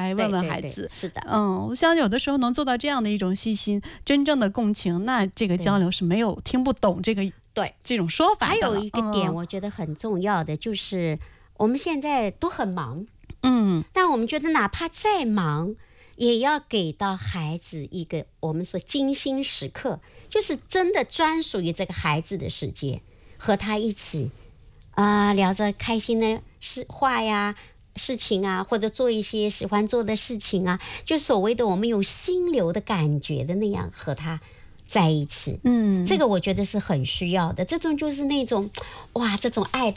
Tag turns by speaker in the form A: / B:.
A: 来问问孩子。
B: 对，是的，
A: 我想有的时候能做到这样的一种细心，真正的共情，那这个交流是没有听不懂这种说法的。
B: 还有一个点我觉得很重要的就是我们现在都很忙，但我们觉得哪怕再忙也要给到孩子一个我们说精心时刻，就是真的专属于这个孩子的时间，和他一起聊着开心的话呀事情啊，或者做一些喜欢做的事情啊，就所谓的我们有心流的感觉的那样和他在一起。这个我觉得是很需要的，这种就是那种哇，这种爱